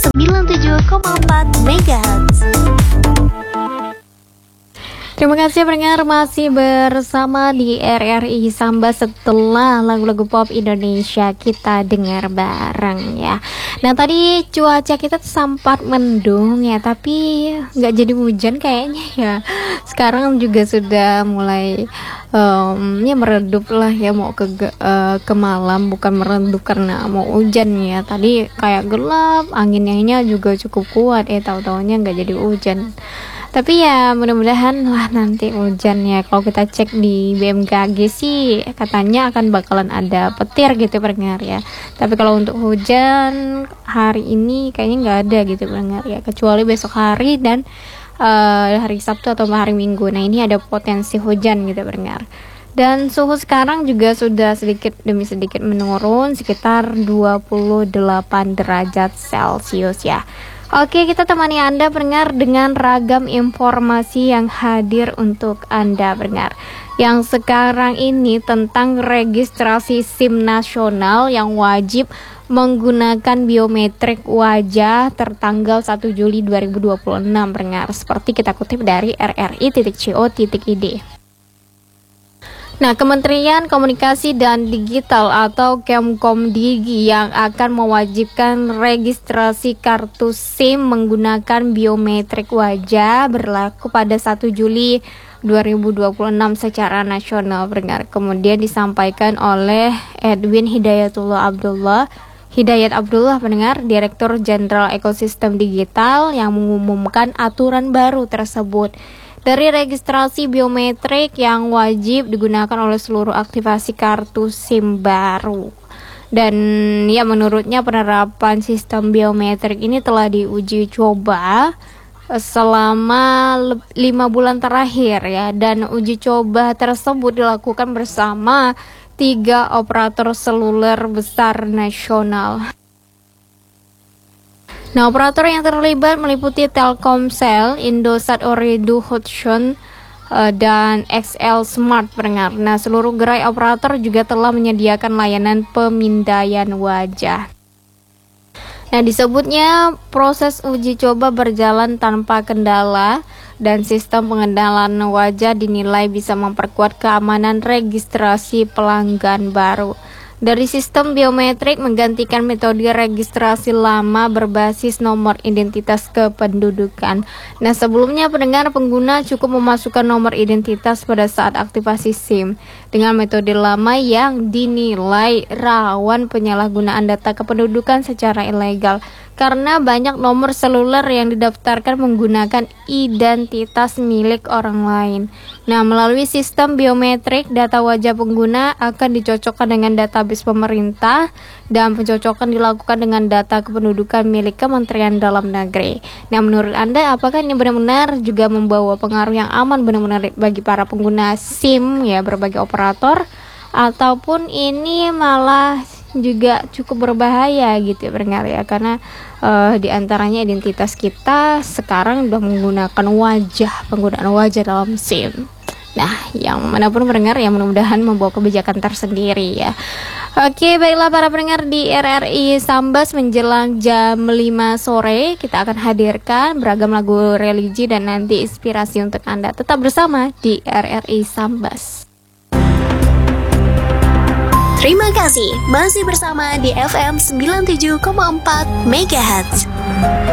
97,4 MHz. Terima kasih pendengar masih bersama di RRI Sambas setelah lagu-lagu pop Indonesia kita dengar bareng ya. Nah tadi cuaca kita sempat mendung ya, tapi nggak jadi hujan kayaknya ya. Sekarang juga sudah mulai ya meredup lah ya, mau ke malam, bukan meredup karena mau hujan ya. Tadi kayak gelap, anginnya juga cukup kuat tahu-taunya nggak jadi hujan. Tapi ya mudah-mudahan lah nanti hujan ya. Kalau kita cek di BMKG sih katanya akan bakalan ada petir gitu pendengar ya. Tapi kalau untuk hujan hari ini kayaknya nggak ada gitu pendengar ya, kecuali besok hari dan hari Sabtu atau hari Minggu. Nah ini ada potensi hujan gitu pendengar. Dan suhu sekarang juga sudah sedikit demi sedikit menurun sekitar 28 derajat Celcius ya. Oke, kita temani Anda pendengar dengan ragam informasi yang hadir untuk Anda pendengar. Yang sekarang ini tentang registrasi SIM nasional yang wajib menggunakan biometrik wajah tertanggal 1 Juli 2026 pendengar. Seperti kita kutip dari rri.co.id. Nah, Kementerian Komunikasi dan Digital atau Kemkomdigi yang akan mewajibkan registrasi kartu SIM menggunakan biometrik wajah berlaku pada 1 Juli 2026 secara nasional pendengar. Kemudian disampaikan oleh Edwin Hidayat Abdullah pendengar, Direktur Jenderal Ekosistem Digital yang mengumumkan aturan baru tersebut. Dari registrasi biometrik yang wajib digunakan oleh seluruh aktivasi kartu SIM baru. Dan ya menurutnya penerapan sistem biometrik ini telah diuji coba selama 5 bulan terakhir ya. Dan uji coba tersebut dilakukan bersama 3 operator seluler besar nasional. Nah, operator yang terlibat meliputi Telkomsel, Indosat Ooredoo Hutchison, dan XL Smart pendengar. Nah, seluruh gerai operator juga telah menyediakan layanan pemindaian wajah. Nah, disebutnya proses uji coba berjalan tanpa kendala dan sistem pengenalan wajah dinilai bisa memperkuat keamanan registrasi pelanggan baru. Dari sistem biometrik menggantikan metode registrasi lama berbasis nomor identitas kependudukan. Nah, sebelumnya pengguna cukup memasukkan nomor identitas pada saat aktivasi SIM dengan metode lama yang dinilai rawan penyalahgunaan data kependudukan secara ilegal. Karena banyak nomor seluler yang didaftarkan menggunakan identitas milik orang lain. Nah, melalui sistem biometrik, data wajah pengguna akan dicocokkan dengan database pemerintah dan pencocokan dilakukan dengan data kependudukan milik Kementerian Dalam Negeri. Nah, menurut Anda apakah ini benar-benar juga membawa pengaruh yang aman benar-benar bagi para pengguna SIM ya, berbagai operator, ataupun ini malah juga cukup berbahaya gitu ya pendengar ya, karena diantaranya identitas kita sekarang udah menggunakan penggunaan wajah dalam SIM. Nah, yang manapun pendengar ya, mudah-mudahan membawa kebijakan tersendiri ya. Oke, baiklah para pendengar, di RRI Sambas menjelang jam 5 sore kita akan hadirkan beragam lagu religi dan nanti inspirasi untuk Anda. Tetap bersama di RRI Sambas. Terima kasih masih bersama di FM 97,4 MHz.